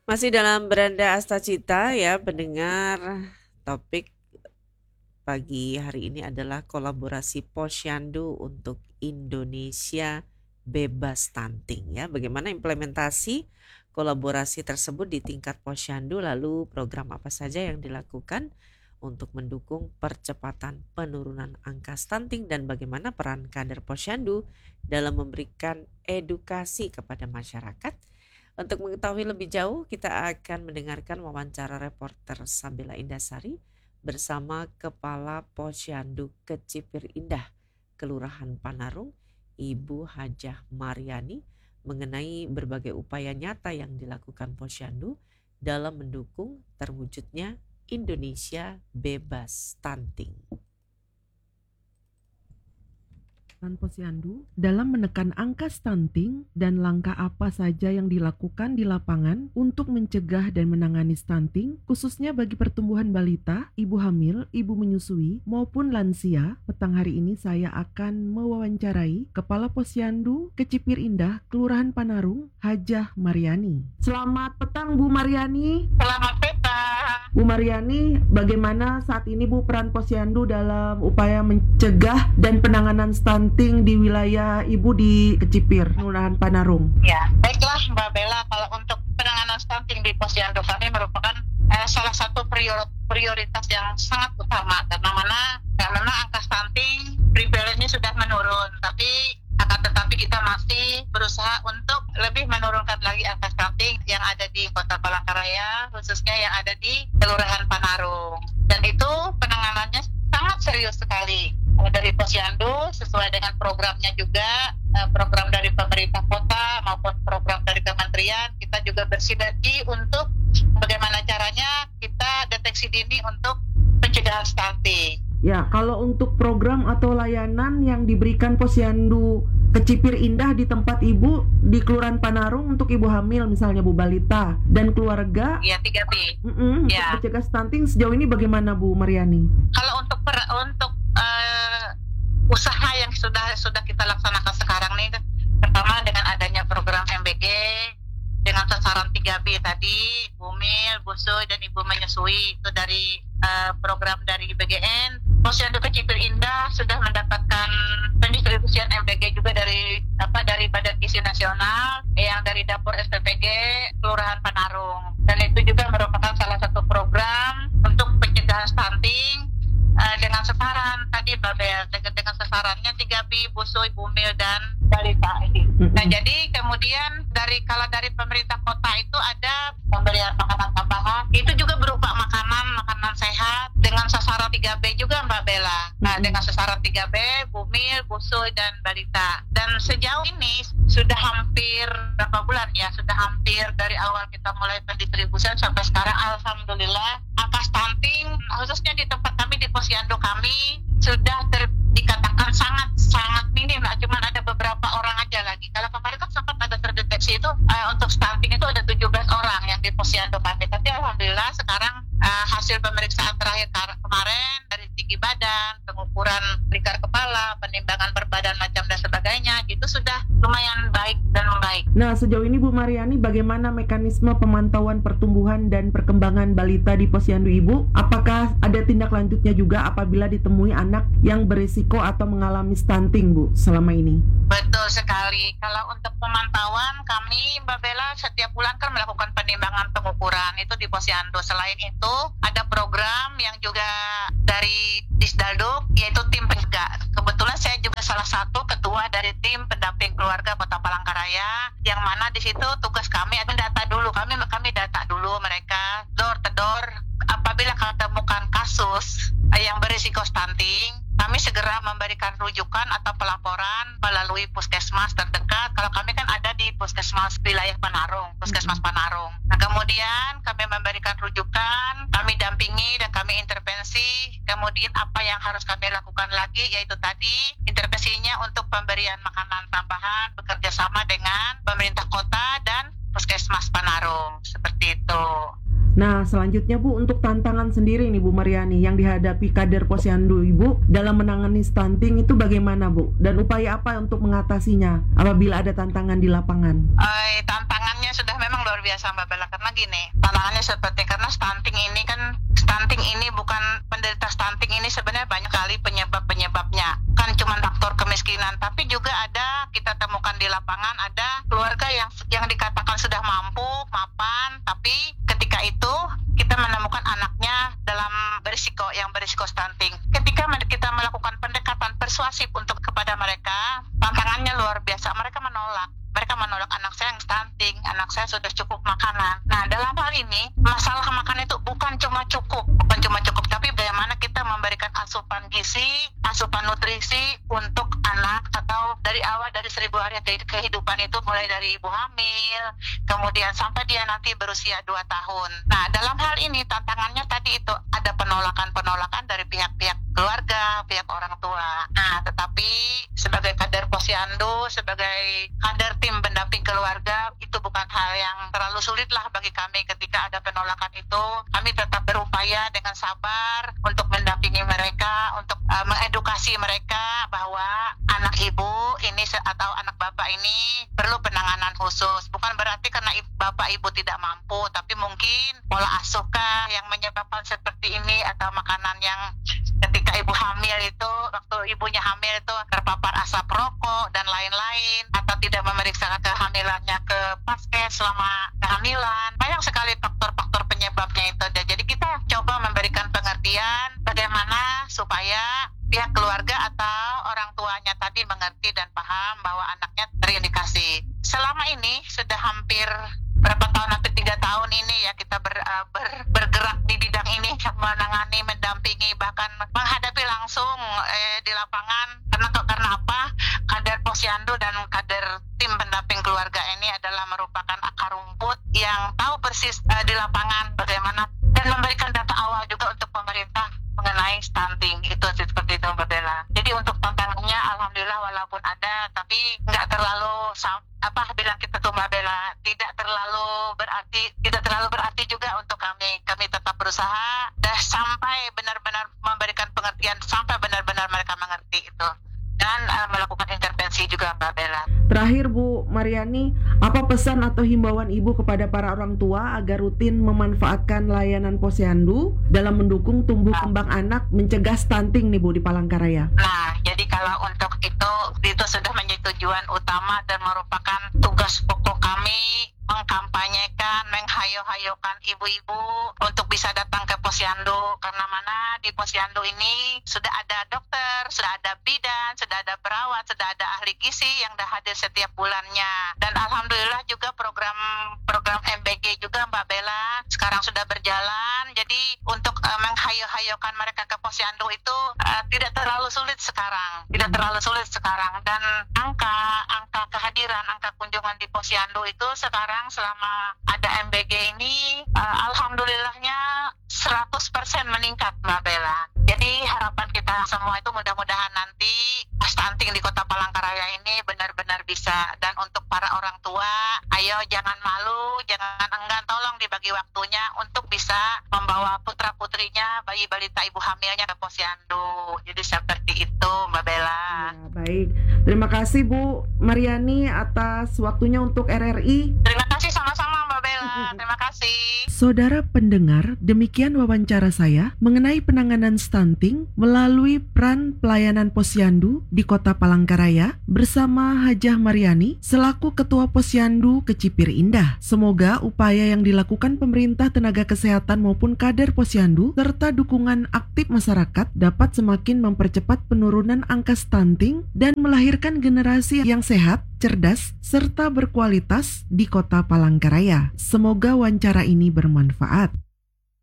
Masih dalam Beranda Astacita ya pendengar, topik pagi hari ini adalah kolaborasi Posyandu untuk Indonesia bebas stunting ya. Bagaimana implementasi kolaborasi tersebut di tingkat Posyandu, lalu program apa saja yang dilakukan untuk mendukung percepatan penurunan angka stunting dan bagaimana peran kader Posyandu dalam memberikan edukasi kepada masyarakat. Untuk mengetahui lebih jauh, kita akan mendengarkan wawancara reporter Sabila Indasari bersama Kepala Posyandu Kecipir Indah, Kelurahan Panarung, Ibu Hajah Mariani, mengenai berbagai upaya nyata yang dilakukan Posyandu dalam mendukung terwujudnya Indonesia bebas stunting. Posyandu dalam menekan angka stunting dan langkah apa saja yang dilakukan di lapangan untuk mencegah dan menangani stunting, khususnya bagi pertumbuhan balita, ibu hamil, ibu menyusui, maupun lansia. Petang hari ini saya akan mewawancarai Kepala Posyandu Kecipir Indah, Kelurahan Panarung, Hajah Mariani. Selamat petang Bu Mariani. Selamat petang. Bu Mariani, bagaimana saat ini Bu peran Posyandu dalam upaya mencegah dan penanganan stunting di wilayah Ibu di Kecipir, Kelurahan Panarung? Ya, baiklah Mbak Bella, kalau untuk penanganan stunting di Posyandu kami merupakan salah satu prioritas yang sangat utama karena angka stunting prevalence-nya sudah menurun, tapi akan tetapi kita masih berusaha untuk lebih menurunkan lagi angka stunting yang ada di Kota Palangkaraya, khususnya yang ada di Kelurahan Panarung. Dan itu penanganannya sangat serius sekali. Dari Posyandu sesuai dengan programnya juga, program dari pemerintah kota maupun program dari kementerian, kita juga bersinergi untuk bagaimana caranya kita deteksi dini untuk pencegahan stunting. Ya, kalau untuk program atau layanan yang diberikan Posyandu Kecipir Indah di tempat Ibu di Kelurahan Panarung untuk ibu hamil misalnya Bu balita dan keluarga, ya 3B. Ya. Untuk mencegah stunting sejauh ini bagaimana Bu Mariani? Kalau untuk usaha yang sudah kita laksanakan sekarang nih, pertama dengan adanya program MBG dengan sasaran 3B tadi, bumil, busui, dan ibu menyusui, itu dari program dari BGN. Posyandu Kecipir Indah sudah mendapatkan pendistribusian MBG juga dari Badan Gizi Nasional yang dari dapur SPPG Kelurahan Panarung, dan itu juga merupakan salah satu program untuk pencegahan stunting dengan sasaran tadi Mbak Bel, dengan sasarannya 3B, busui, bumil, dan balita ini. Nah, jadi kemudian dari pemerintah kota itu ada pemberian makanan tambahan, itu juga berupa makanan sehat dengan sasaran 3B juga Mbak Bella. Nah, dengan sasaran 3B, bumil, busui, dan balita. Dan sejauh ini sudah hampir berapa bulan ya, sudah hampir dari awal kita mulai pendistribusian sampai sekarang, alhamdulillah angka stunting khususnya di tempat kami di Posyandu kami sudah dikatakan sangat minim lah, cuman ada beberapa orang aja lagi. Kalau kemarin kan sempat ada terdeteksi itu untuk stunting itu ada 17 orang yang di Posyandu kami, tapi alhamdulillah sekarang hasil pemeriksaan terakhir kemarin dari tinggi badan, pengukuran lingkar kepala, penimbangan berbadan macam dan sebagainya, gitu sudah lumayan baik dan membaik. Nah, sejauh ini Bu Mariani, bagaimana mekanisme pemantauan pertumbuhan dan perkembangan balita di Posyandu Ibu? Apakah ada tindak lanjutnya juga apabila ditemui anak yang berisiko atau mengalami stunting, Bu, selama ini? Betul sekali. Kalau untuk pemantauan, kami Mbak Bella setiap bulan kan melakukan penimbangan pengukuran itu di Posyandu. Selain itu, ada program yang juga dari Disdaldo, yaitu tim pencegah. Kebetulan saya juga salah satu ketua dari tim pendamping keluarga Kota Palangkaraya, yang mana di situ tugas kami ada data dulu. Kami data dulu mereka door to door. Apabila kami temukan kasus yang berisiko stunting, kami segera memberikan rujukan atau pelaporan melalui puskesmas terdekat. Kalau kami kan ada di puskesmas wilayah Panarung, puskesmas Panarung. Nah, kemudian kami memberikan rujukan, kami dampingi dan kami intervensi. Kemudian apa yang harus kami lakukan lagi, yaitu tadi intervensinya untuk pemberian makanan tambahan bekerja sama dengan pemerintah kota dan puskesmas Panarung, seperti itu. Nah, selanjutnya Bu, untuk tantangan sendiri nih Bu Mariani yang dihadapi kader Posyandu Ibu dalam menangani stunting itu bagaimana Bu? Dan upaya apa untuk mengatasinya apabila ada tantangan di lapangan? Tantangannya sudah memang luar biasa Mbak Bella, karena gini, tantangannya seperti karena stunting ini bukan penderita stunting ini sebenarnya banyak kali penyebabnya. Kan cuma faktor kemiskinan, tapi juga ada kita temukan di lapangan ada keluarga yang dikatakan sudah mampu, mapan, tapi ketika itu kita menemukan anaknya dalam berisiko stunting. Ketika kita melakukan pendekatan persuasif untuk kepada mereka, tantangannya luar biasa. Mereka menolak anak saya yang stunting, anak saya sudah cukup makanan. Nah, dalam hal ini masalah makan itu bukan cuma cukup, tapi bagaimana kita memberikan asupan gizi, asupan nutrisi untuk anak atau dari awal dari 1000 hari kehidupan itu, mulai dari ibu hamil, kemudian sampai dia nanti berusia 2 tahun. Nah, dalam hal ini tantangannya tadi itu ada penolakan dari pihak-pihak keluarga, pihak orang tua. Nah, tetapi sebagai kader Posyandu, sebagai kader tim pendamping keluarga, itu bukan hal yang terlalu sulit lah bagi kami ketika ada penolakan itu. Kami tetap berupaya dengan sabar untuk mendampingi mereka, untuk mengedukasi mereka bahwa anak ibu ini atau anak bapak ini perlu penanganan khusus. Bukan berarti karena bapak ibu tidak mampu, tapi mungkin pola asuhkah yang menyebabkan seperti ini, atau makanan yang ketika ibu hamil itu, waktu ibunya hamil itu terpapar asap rokok dan lain-lain, atau tidak memeriksa kehamilannya ke paskes selama kehamilan. Banyak sekali faktor-faktor penyebabnya itu. Jadi kita coba memberikan pengertian bagaimana supaya pihak keluarga atau orang tuanya tadi mengerti dan paham bahwa anaknya terindikasi. Selama ini sudah hampir berapa tahun, hampir 3 tahun ini ya kita bergerak di bidang ini, menangani, mendampingi, bahkan menghadapi langsung di lapangan. Karena apa? Kader Posyandu dan kader tim pendamping keluarga ini adalah merupakan akar rumput yang tahu persis di lapangan bagaimana, dan memberikan data awal juga untuk pemerintah mengenai stunting. Itu seperti itu Mbak Bella. Jadi untuk tantangannya alhamdulillah walaupun ada, tapi nggak terlalu bilang kita tuh Mbak Bella, tidak terlalu berarti juga untuk kami. Kami tetap berusaha dan sampai benar-benar memberikan pengertian, sampai benar-benar mereka mengerti itu, dan melakukan intervensi juga Mbak Bella. Terakhir Bu Mariani, apa pesan atau himbauan Ibu kepada para orang tua agar rutin memanfaatkan layanan Posyandu dalam mendukung tumbuh kembang anak, mencegah stunting nih Bu di Palangkaraya? Nah, jadi kalau untuk itu sudah menjadi tujuan utama dan merupakan tugas pokok kami, mengkampanyekan, menghayo-hayokan ibu-ibu untuk bisa datang ke Posyandu, karena mana di Posyandu ini sudah ada dokter, sudah ada bidan, sudah ada perawat, sudah ada ahli gizi yang dah hadir setiap bulannya. Dan alhamdulillah juga program MBG juga Mbak Bella sekarang sudah berjalan. Jadi untuk menghayo-hayokan mereka ke Posyandu itu tidak terlalu sulit sekarang, dan angka kehadiran, angka kunjungan di Posyandu itu sekarang selama ada MBG ini alhamdulillahnya 100% meningkat Mbak Bella. Jadi harapan kita semua itu mudah-mudahan nanti stunting di Kota Palangkaraya ini benar-benar bisa. Dan untuk para orang tua, ayo jangan malu, jangan enggan, tolong dibagi waktunya untuk bisa membawa putra-putrinya, bayi balita ibu hamilnya ke Posyandu. Jadi seperti itu Mbak Bella. Ya, baik. Terima kasih Bu Mariani atas waktunya untuk RRI. Terima kasih sama-sama Mbak Bella. Terima kasih. Saudara pendengar, demikian wawancara saya mengenai penanganan stunting melalui peran pelayanan Posyandu di Kota Palangkaraya bersama Hajah Mariani selaku Ketua Posyandu Kecipir Indah. Semoga upaya yang dilakukan pemerintah, tenaga kesehatan maupun kader Posyandu serta dukungan aktif masyarakat dapat semakin mempercepat penurunan angka stunting dan melahirkan generasi yang sehat, cerdas, serta berkualitas di Kota Palangkaraya. Semoga wawancara ini bermanfaat.